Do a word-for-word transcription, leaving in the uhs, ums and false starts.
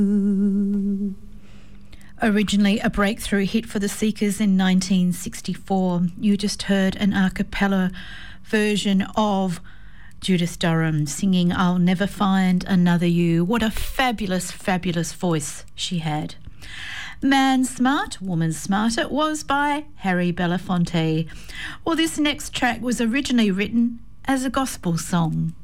Originally a breakthrough hit for the Seekers in nineteen sixty-four, you just heard an a cappella version of Judith Durham singing I'll Never Find Another You. What a fabulous, fabulous voice she had. Man Smart, Woman Smarter was by Harry Belafonte. Well, this next track was originally written as a gospel song.